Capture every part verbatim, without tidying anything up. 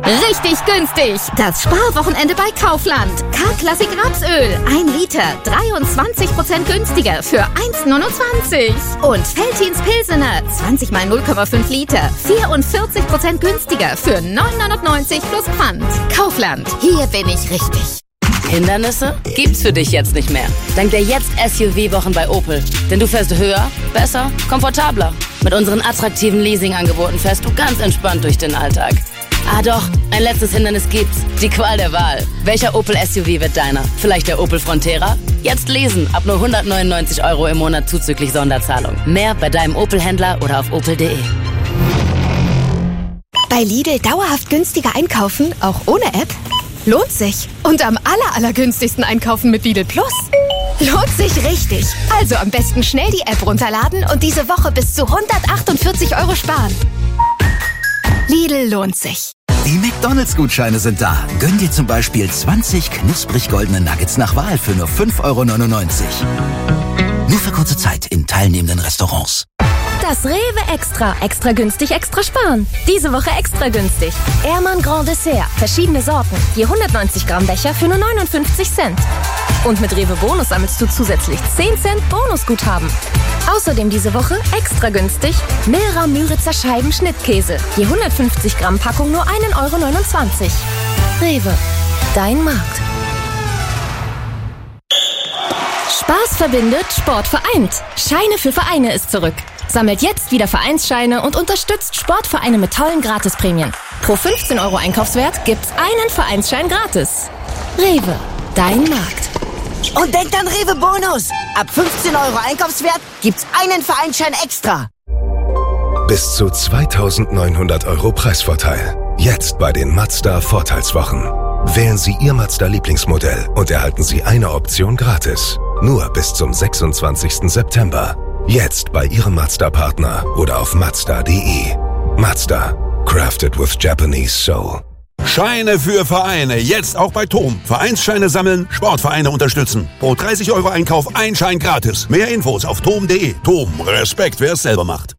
Richtig günstig. Das Sparwochenende bei Kaufland. K-Klassik Rapsöl. ein Liter. dreiundzwanzig Prozent günstiger für eins neunundzwanzig. Und Veltins Pilsener. zwanzig mal null Komma fünf Liter. vierundvierzig Prozent günstiger für neun neunundneunzig plus Pfand. Kaufland. Hier bin ich richtig. Hindernisse gibt's für dich jetzt nicht mehr. Dank der Jetzt S U V-Wochen bei Opel. Denn du fährst höher, besser, komfortabler. Mit unseren attraktiven Leasingangeboten fährst du ganz entspannt durch den Alltag. Ah doch, ein letztes Hindernis gibt's. Die Qual der Wahl. Welcher Opel S U V wird deiner? Vielleicht der Opel Frontera? Jetzt lesen, ab nur hundertneunundneunzig Euro im Monat zuzüglich Sonderzahlung. Mehr bei deinem Opel-Händler oder auf opel punkt de. Bei Lidl dauerhaft günstiger einkaufen, auch ohne App? Lohnt sich. Und am aller, allergünstigsten einkaufen mit Lidl Plus. Lohnt sich richtig. Also am besten schnell die App runterladen und diese Woche bis zu hundertachtundvierzig Euro sparen. Lidl lohnt sich. Die McDonalds-Gutscheine sind da. Gönn dir zum Beispiel zwanzig knusprig goldene Nuggets nach Wahl für nur fünf Euro neunundneunzig. Nur für kurze Zeit in teilnehmenden Restaurants. Das Rewe Extra. Extra günstig, extra sparen. Diese Woche extra günstig. Ehrmann Grand Dessert. Verschiedene Sorten. Je hundertneunzig Gramm Becher für nur neunundfünfzig Cent. Und mit Rewe Bonus sammelst du zusätzlich zehn Cent Bonusguthaben. Außerdem diese Woche extra günstig Milra Müritzer Scheiben Schnittkäse. Je hundertfünfzig Gramm Packung nur ein Euro neunundzwanzig. Rewe. Dein Markt. Spaß verbindet, Sport vereint. Scheine für Vereine ist zurück. Sammelt jetzt wieder Vereinsscheine und unterstützt Sportvereine mit tollen Gratisprämien. Pro fünfzehn Euro Einkaufswert gibt's einen Vereinsschein gratis. Rewe, dein Markt. Und denkt an Rewe Bonus. Ab fünfzehn Euro Einkaufswert gibt's einen Vereinsschein extra. Bis zu zweitausendneunhundert Euro Preisvorteil. Jetzt bei den Mazda Vorteilswochen. Wählen Sie Ihr Mazda-Lieblingsmodell und erhalten Sie eine Option gratis. Nur bis zum sechsundzwanzigsten September. Jetzt bei Ihrem Mazda-Partner oder auf mazda punkt de. Mazda. Crafted with Japanese soul. Scheine für Vereine. Jetzt auch bei T O M. Vereinsscheine sammeln, Sportvereine unterstützen. Pro dreißig Euro Einkauf ein Schein gratis. Mehr Infos auf tom punkt de. T O M. Respekt, wer es selber macht.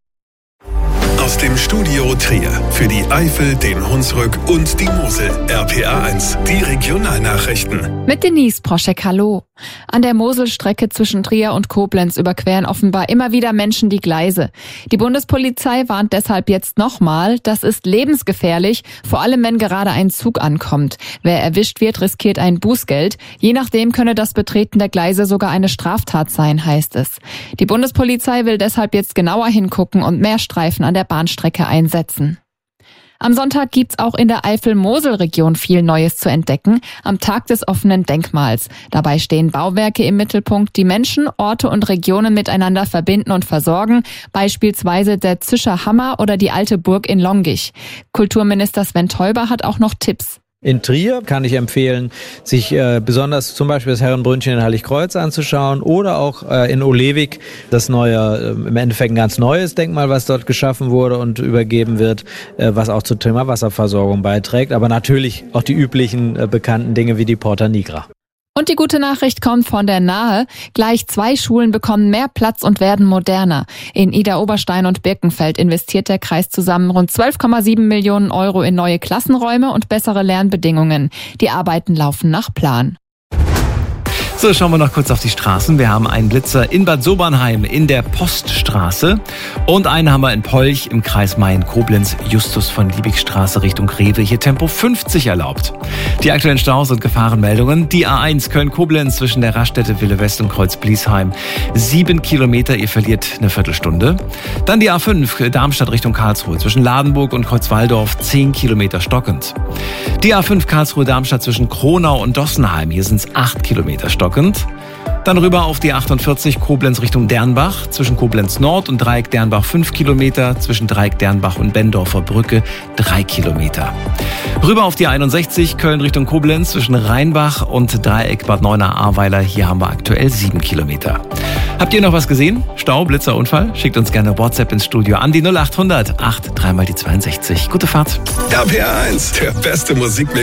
Aus dem Studio Trier für die Eifel, den Hunsrück und die Mosel. R P A eins, die Regionalnachrichten. Mit Denise Proschek, hallo. An der Moselstrecke zwischen Trier und Koblenz überqueren offenbar immer wieder Menschen die Gleise. Die Bundespolizei warnt deshalb jetzt nochmal, das ist lebensgefährlich, vor allem wenn gerade ein Zug ankommt. Wer erwischt wird, riskiert ein Bußgeld. Je nachdem könne das Betreten der Gleise sogar eine Straftat sein, heißt es. Die Bundespolizei will deshalb jetzt genauer hingucken und mehr Streifen an der Bahnstrecke einsetzen. Am Sonntag gibt's auch in der Eifel-Mosel-Region viel Neues zu entdecken, am Tag des offenen Denkmals. Dabei stehen Bauwerke im Mittelpunkt, die Menschen, Orte und Regionen miteinander verbinden und versorgen, beispielsweise der Zischer Hammer oder die alte Burg in Longich. Kulturminister Sven Teuber hat auch noch Tipps. In Trier kann ich empfehlen, sich äh, besonders zum Beispiel das Herrenbrünnchen in Heiligkreuz anzuschauen oder auch äh, in Olewig das neue, äh, im Endeffekt ein ganz neues Denkmal, was dort geschaffen wurde und übergeben wird, äh, was auch zum Thema Wasserversorgung beiträgt, aber natürlich auch die üblichen äh, bekannten Dinge wie die Porta Nigra. Und die gute Nachricht kommt von der Nahe. Gleich zwei Schulen bekommen mehr Platz und werden moderner. In Idar-Oberstein und Birkenfeld investiert der Kreis zusammen rund zwölf Komma sieben Millionen Euro in neue Klassenräume und bessere Lernbedingungen. Die Arbeiten laufen nach Plan. So, schauen wir noch kurz auf die Straßen. Wir haben einen Blitzer in Bad Sobernheim in der Poststraße und einen haben wir in Polch im Kreis Mayen-Koblenz, Justus von Liebigstraße Richtung Rewe. Hier Tempo fünfzig erlaubt. Die aktuellen Staus und Gefahrenmeldungen. Die A eins Köln-Koblenz zwischen der Raststätte Wille West und Kreuz-Bliesheim. Sieben Kilometer, ihr verliert eine Viertelstunde. Dann die A fünf Darmstadt Richtung Karlsruhe zwischen Ladenburg und Kreuzwaldorf. Zehn Kilometer stockend. Die A fünf Karlsruhe-Darmstadt zwischen Kronau und Dossenheim. Hier sind es acht Kilometer stockend. Dann rüber auf die achtundvierzig Koblenz Richtung Dernbach, zwischen Koblenz Nord und Dreieck Dernbach fünf Kilometer, zwischen Dreieck Dernbach und Bendorfer Brücke drei Kilometer. Rüber auf die einundsechzig Köln Richtung Koblenz, zwischen Rheinbach und Dreieck Bad Neuenahr-Ahrweiler, hier haben wir aktuell sieben Kilometer. Habt ihr noch was gesehen? Stau, Blitzer, Unfall? Schickt uns gerne WhatsApp ins Studio an die null achthundert acht drei mal die zweiundsechzig. Gute Fahrt. R P A eins, der beste Musikmix.